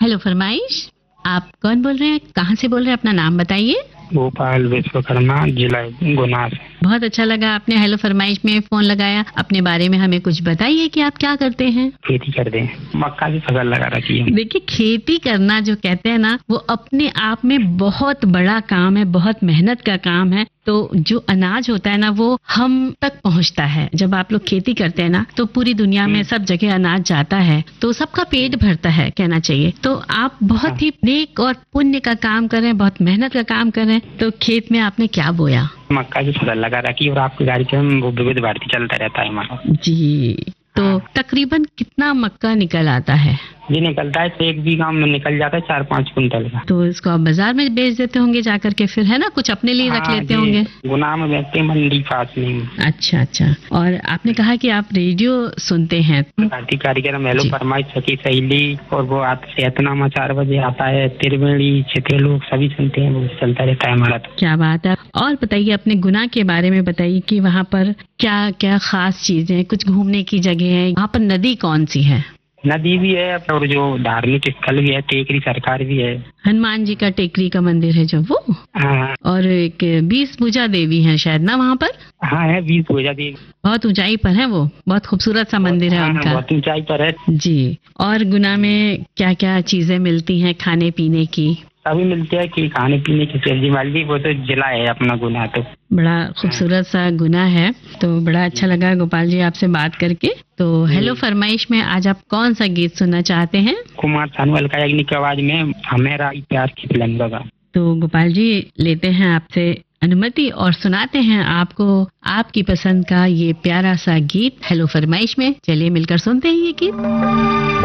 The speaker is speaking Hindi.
हेलो फरमाइश, आप कौन बोल रहे हैं, कहाँ से बोल रहे हैं, अपना नाम बताइए। भोपाल विश्वकर्मा जिला गुना से। बहुत अच्छा लगा आपने हेलो फरमाइश में फोन लगाया। अपने बारे में हमें कुछ बताइए कि आप क्या करते हैं। खेती करते हैं, मक्का की फसल लगा रखी है। देखिए, खेती करना जो कहते हैं ना, वो अपने आप में बहुत बड़ा काम है, बहुत मेहनत का काम है। तो जो अनाज होता है ना, वो हम तक पहुंचता है। जब आप लोग खेती करते हैं ना, तो पूरी दुनिया में सब जगह अनाज जाता है, तो सबका पेट भरता है, कहना चाहिए। तो आप बहुत ही नेक और पुण्य का काम कर रहे हैं, बहुत मेहनत का काम कर रहे हैं। तो खेत में आपने क्या बोया? मक्का की फसल लगा रखी और आपकी कार्यक्रम वो विविध भारती चलता रहता है हमारा। जी, तो तकरीबन कितना मक्का निकल आता है? ये निकलता है, 1 बीघा में निकल जाता है 4-5 कुंटल का। तो इसको आप बाजार में बेच देते होंगे जाकर के, फिर है ना, कुछ अपने लिए रख लेते होंगे। गुना में बेचते हैं, मंडी पास में। अच्छा अच्छा। और आपने कहा कि आप रेडियो सुनते हैं। भारती कार्यक्रम हेलो फरमाइश, सखी सहेली, और वो सेहतनामा 4 बजे आता है, त्रिवेणी क्षेत्रीय लोग सभी सुनते हैं, वो चलता रहता है हमारा। तो क्या बात है। और बताइए अपने गुना के बारे में बताइए कि वहाँ पर क्या क्या खास चीजें, कुछ घूमने की जगह है, वहाँ पर नदी कौन सी है? नदी भी है और जो धार्मिक स्थल भी है, टेकरी सरकार भी है। हनुमान जी का टेकरी का मंदिर है जो वो। हाँ। और एक 20 भुजा देवी है शायद ना वहाँ पर। हाँ है, 20 भुजा देवी। बहुत ऊंचाई पर है वो, बहुत खूबसूरत सा मंदिर है उनका। बहुत ऊंचाई पर है जी। और गुना में क्या क्या चीजें मिलती हैं खाने पीने की? सभी मिलते हैं कि खाने पीने की सब्जी वाली, वो तो जिला है अपना गुना। तो बड़ा खूबसूरत सा गुना है। तो बड़ा अच्छा लगा गोपाल जी आपसे बात करके। तो हेलो फरमाइश में आज आप कौन सा गीत सुनना चाहते हैं? कुमार सानू का याग्निक की आवाज में हमेरा प्यार की फिल्म लगा। तो गोपाल जी लेते हैं आपसे अनुमति और सुनाते हैं आपको आपकी पसंद का ये प्यारा सा गीत हेलो फरमाइश में। चलिए मिलकर सुनते हैं ये गीत।